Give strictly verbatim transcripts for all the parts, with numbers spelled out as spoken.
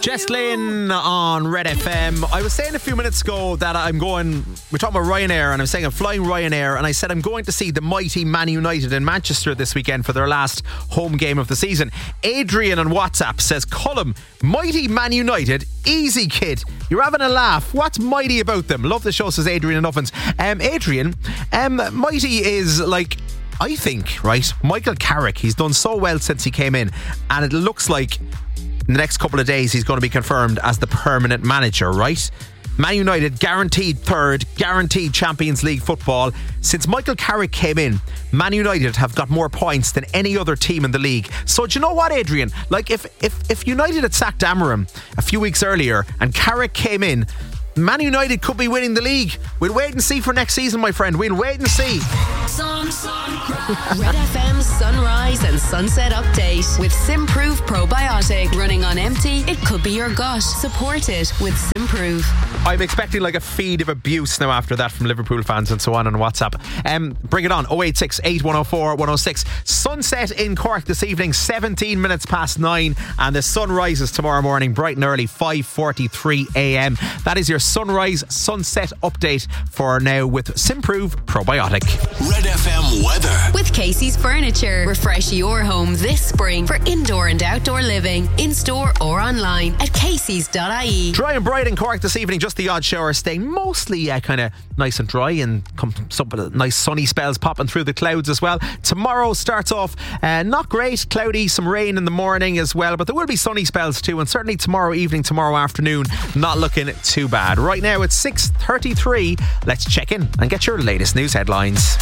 Jess Lynn on Red F M. I was saying a few minutes ago that I'm going, we're talking about Ryanair, and I'm saying I'm flying Ryanair, and I said I'm going to see the mighty Man United in Manchester this weekend for their last home game of the season. Adrian on WhatsApp says, Colm, mighty Man United, easy kid. You're having a laugh. What's mighty about them? Love the show, says Adrian in Ovens. Um, Adrian, um, mighty is like, I think, right, Michael Carrick, he's done so well since he came in, and it looks like in the next couple of days he's going to be confirmed as the permanent manager, right? Man United guaranteed third, guaranteed Champions League football. Since Michael Carrick came in, Man United have got more points than any other team in the league. So do you know what, Adrian? Like if if, if United had sacked Amarim a few weeks earlier and Carrick came in, Man United could be winning the league. We'll wait and see for next season, my friend. We'll wait and see. Sun, sunrise. Red F M's Sunrise and Sunset Update with Simprove Probiotic. Running on empty, it could be your gut. Support it with Simprove. I'm expecting like a feed of abuse now after that from Liverpool fans and so on on WhatsApp. Um, bring it on. oh eight six eight, one oh four, one oh six. Sunset in Cork this evening, seventeen minutes past nine, and the sun rises tomorrow morning bright and early, five forty-three a.m. That is your Sunrise Sunset Update for now with Simprove Probiotic. Red F M weather with Casey's Furniture. Refresh your home this spring for indoor and outdoor living, in store or online at caseys dot I E. Dry and bright in Cork this evening, just the odd shower, staying mostly uh, kind of nice and dry, and come some nice sunny spells popping through the clouds as well. Tomorrow starts off uh, not great, cloudy, some rain in the morning as well, but there will be sunny spells too, and certainly tomorrow evening, tomorrow afternoon, not looking too bad. Right now it's six thirty-three. Let's check in and get your latest news headlines.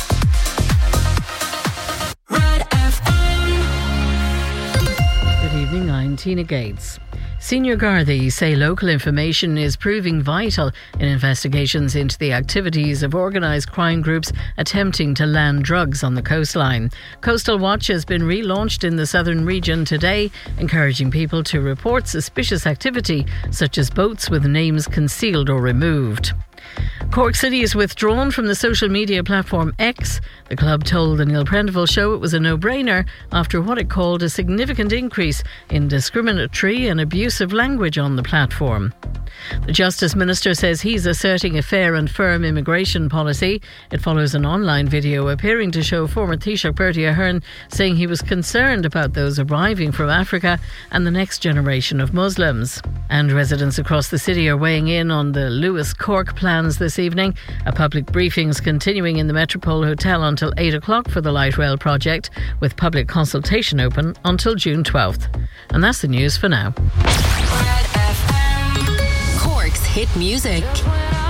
Red F M. Good evening, I'm Tina Gates. Senior Gardaí say local information is proving vital in investigations into the activities of organised crime groups attempting to land drugs on the coastline. Coastal Watch has been relaunched in the southern region today, encouraging people to report suspicious activity, such as boats with names concealed or removed. Cork City is withdrawn from the social media platform X. The club told the Neil Prendeville show it was a no-brainer after what it called a significant increase in discriminatory and abusive language on the platform. The Justice Minister says he's asserting a fair and firm immigration policy. It follows an online video appearing to show former Taoiseach Bertie Ahern saying he was concerned about those arriving from Africa and the next generation of Muslims. And residents across the city are weighing in on the Lewis Cork plans this evening. A public briefing is continuing in the Metropole Hotel until eight o'clock for the light rail project, with public consultation open until June twelfth. And that's the news for now. Red F M. Cork's hit music.